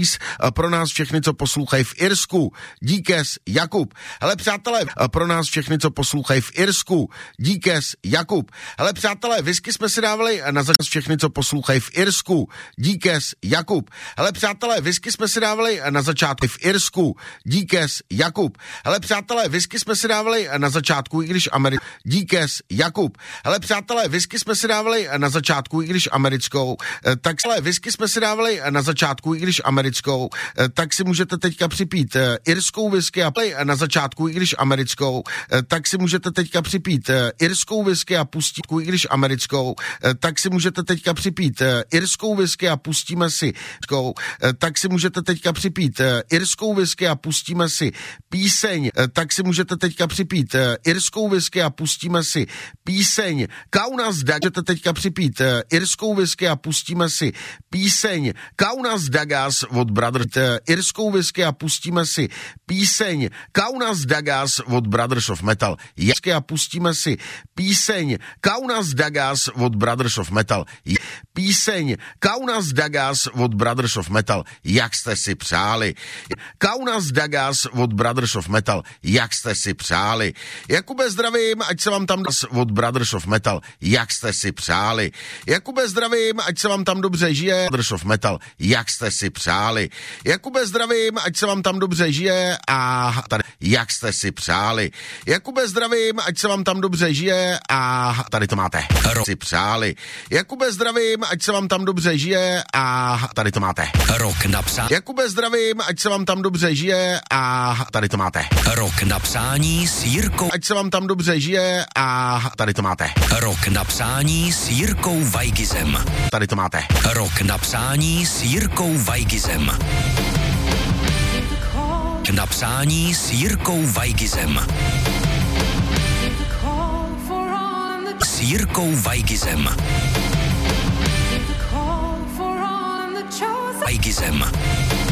Peace pro nás všechny, co poslouchají v Irsku. Díkes, Jakub. Hele přátelé, pro nás všechny, co poslouchají v Irsku. Díkes, Jakub. Hele přátelé, whisky jsme si dávali na začátku všechny, co poslouchají v Irsku. Díkes, Jakub. Hele přátelé, whisky jsme si dávali na začátku v Irsku. Díkes, Jakub. Hele přátelé, whisky jsme si dávali na začátku, i když Díkes, Jakub. Hele přátelé, whisky jsme si dávali na začátku, i když americkou, tak whisky jsme si dávali na začátku, i když americkou, tak si můžete teďka připít irskou whisky a na začátku, i když americkou, tak si můžete teďka připít irskou whisky a pustit, i když americkou, tak si můžete teďka připít irskou whisky a pustíme si, tak si můžete teďka připít irskou whisky a pustíme si píseň, tak si můžete teďka připít irskou whisky a pustíme si píseň Kaunas Dag, můžete teďka připít irskou whisky a pustíme si píseň Kaunas Dagas od Brothers, irskou whisky a pustíme si píseň Kaunas Dagas od Brothers of Metal, a pustíme si píseň Kaunas Dagas od Brothers of Metal, píseň Kaunas Dagas od Brothers of Metal, jak jste si přáli. Kaunas Dagas od Brothers of Metal, jak jste si přáli. Jakube zdravím, ať se vám tam od Brothers of Metal, jak jste si přáli. Jakube zdravím, ať se vám tam dobře žije. Brothers of Metal, jak jste si přáli. Jakube zdravím, ať se vám tam dobře žije a tady, jak jste si přáli. Jakube zdravím, ať se vám tam dobře žije a tady to máte. Si přáli. Jakube zdravím, ať se vám tam dobře žije a tady to máte. Rok napsání. Jakube zdravím, ať se vám tam dobře žije a tady to máte. Rok napsání s Jirkou. Ať se vám tam dobře žije a tady to máte. Rok napsání s Jirkou Vajgizem. Tady to máte. Rok napsání s Jirkou Vajgizem. Napsání s Jirkou Vajgizem. S Jirkou Vajgizem. Vajgizem.